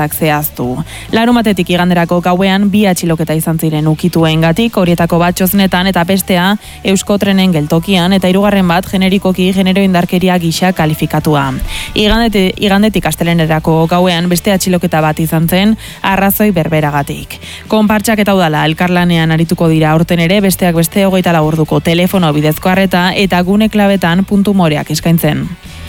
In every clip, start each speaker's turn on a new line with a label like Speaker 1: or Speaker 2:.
Speaker 1: zehaztu. Larunbatetik iganderako gauean 2 atxiloketa izan ziren ukituengatik, horietako bat Txosnetan eta bestea Euskotrenen geltokian eta 3. bat generikoki genero indarkeria gisa kalifikatua. Igandetik astelehenerako gauean beste atxiloketa bat izan zen arrazoi berberagatik. Konpartsak eta udala elkarlanean arituko dira aurten ere, besteak beste 24 orduko telefono bidezko arreta eta gune klabetan puntu moreak eskaintzen.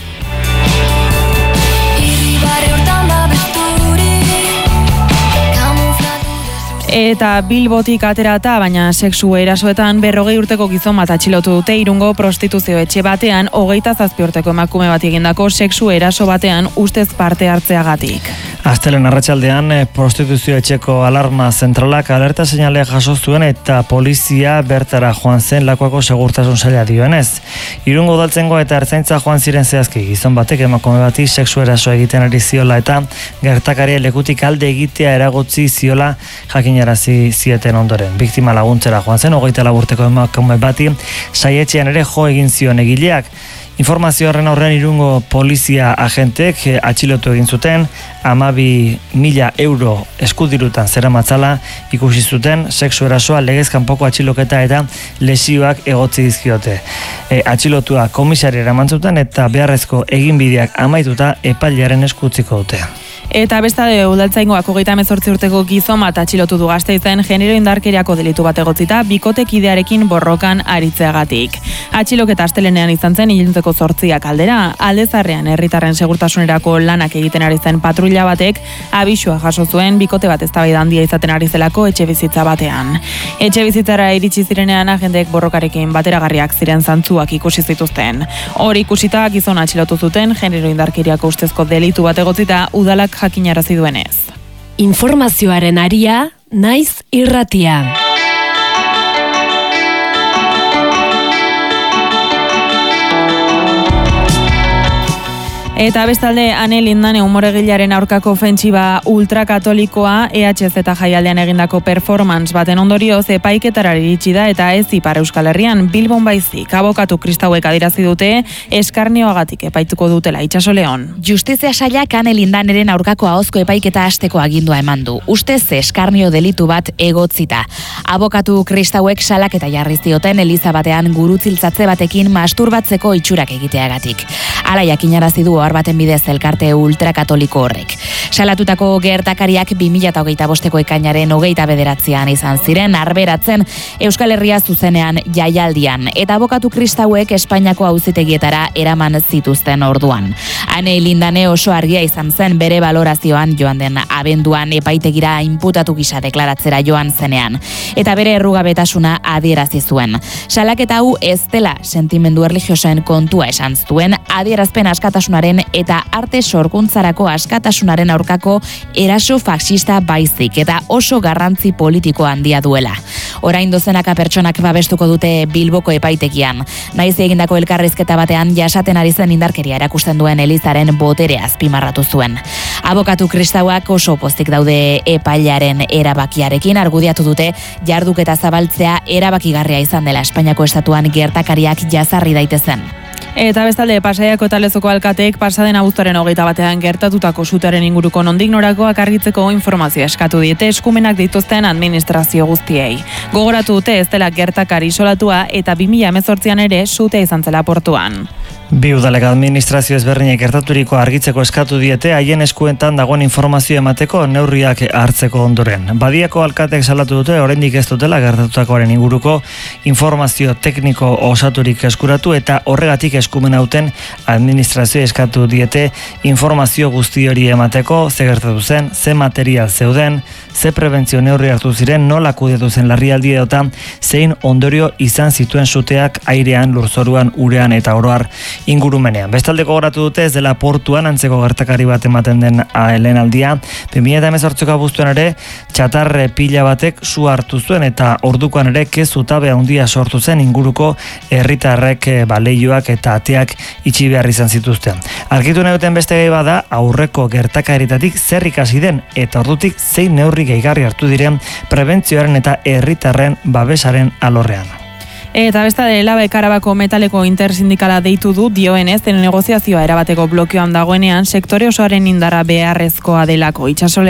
Speaker 1: Eta Bilbotik aterata, baina sexu erasoetan 40 urteko gizon bat atxilotu dute Irungo prostituzio etxe batean 27 urteko emakume bat egindako sexu eraso batean ustez parte hartzeagatik.
Speaker 2: Astelehen arratsaldean prostituzio etxeko alarma zentralak alerta seinale jaso zuen eta polizia bertara joan zen Lakuako segurtasun saila dioenez. Irungo udaltzaingoa eta ertzaintza joan ziren zehazki gizon batek emakume bati sexu eraso egiten ari ziola eta gertakaria lekutik alde egitea eragotzi ziola jakinarazi zieten ondoren. Biktima laguntzera joan zen 24 urteko emakume bati saietxean ere jo egin zion egileak. Informazioaren aurrean Irungo polizia agentek atxilotu egin zuten 12.000 euro eskudirutan zeramatzala ikusi zuten sexu erasoa legez kanpoko atxiloketa eta lesioak egotzi dizkiote. Atxilotua komisariara eraman zuten eta beharrezko eginbideak amaituta epailearen esku utziko dute.
Speaker 1: Eta bestalde udaltzaingoak 38 urteko gizon bat atxilotu du Gasteizen genero indarkeriako delitu bat egotzita bikotekidearekin borrokan aritzeagatik. Atxiloketa astelehenean izan zen iluntzeko 8 aldera, Aldezarrean herritarren segurtasunerako lanak egiten ari zen patruila batek abisua jaso zuen bikote bat eztabaida handia izaten ari zelako etxebizitza batean. Etxebizitzara iritsi zirenean agenteek borrokarekin bateragarriak ziren zantzuak ikusi zituzten. Hori ikusita gizon atxilotu zuten genero indarkeriako ustezko delitu bat egotzita udalak jakinarazi duenez.
Speaker 3: Informazioaren aria, naiz irratia.
Speaker 1: Eta bestalde, Ane Lindane umoregilaren aurkako ofentsiba ultrakatolikoa EHZ jaialdean egindako performance baten ondorioz epaiketara iritsi da eta ez Ipar Euskal Herrian Bilbon baizik. Abokatu kristauek adierazi dute eskarnioagatik epaituko dutela Itsasoleon.
Speaker 4: Justizia sailak Ane Lindaneren aurkako ahozko epaiketa hasteko agindua eman du. Ustez eskarnio delitu bat egotzita. Abokatu kristauek salaketa jarri zioten eliza batean gurutziltzatze batekin masturbatzeko itxurak egiteagatik. Hala jakinarazi du ohar baten bidez elkarte ultrakatoliko horrek. Salatutako gertakariak 2025ko ekainaren 29an izan ziren arberatzen Euskal Herria zuzenean jaialdian eta abokatu kristauek Espainiako auzitegietara eraman zituzten orduan. Ane Lindane oso argia izan zen bere balorazioan joan den abenduan epaitegira inputatu gisa deklaratzera joan zenean eta bere errugabetasuna adierazi zuen. Salaketa hau ez dela sentimendu erlijiosoen kontua esan zuen adierazpen askatasunaren eta arte sorkuntzarako askatasunaren aurkako eraso faxista baizik eta oso garrantzi politiko handia duela. Orain dozenaka pertsonak babestuko dute Bilboko epaitegian. Naiz egindako elkarrizketa batean jasaten ari zen indarkeria erakusten duen Elizaren botere azpimarratu zuen. Abokatu kristauak oso pozik daude epailearen erabakiarekin argudiatu dute jarduketa zabaltzea erabakigarria izan dela Espainiako estatuan gertakariak jazarri daitezen.
Speaker 1: Eta bestalde, Pasaiako eta Lezoko alkateek pasaden abuztuaren 21 gertatutako sutearen inguruko nondik norakoak argitzeko informazioa eskatu diete eskumenak dituzten administrazio guztiei. Gogoratu dute ez dela gertakari isolatua eta 2018an ere sutea izan zela portuan.
Speaker 2: Bi udalek administrazio ezberdinek gertaturiko argitzeko eskatu diete haien eskuetan dagoen informazio emateko neurriak hartzeko ondoren. Badiako alkatek salatu dute oraindik ez dutela gertatutakoaren inguruko informazio tekniko osaturik eskuratu eta horregatik eskumen hauten administrazio eskatu diete informazio guzti hori emateko ze gertatu zen, ze material zeuden, ze prebentzio neurri hartu ziren, nola kudeatu zen larrialdi eta zein ondorio izan zituen suteak airean, lurzoruan, urean eta oro har ingurumenean. Bestaldeko goratu dute ez dela portuan antzeko gertakari bat ematen den lehen aldia. 2018ko abuztuan ere txatarre pila batek su hartu zuen eta ordukoan ere kezutabe handia sortu zen inguruko herritarrek leioak eta ateak itxi behar izan zituzten. Argitu nahi duten beste gai bada aurreko gertakaritatik zer ikasi den eta ordutik zein neurri gehigarri hartu diren prebentzioaren eta herritarren babesaren alorrean.
Speaker 1: Eta bestalde Labe Karabako metaleko intersindikala deitu du dioenez den negoziazioa erabateko blokeoan dagoenean sektore osoaren indarra beharrezkoa delako Itsasole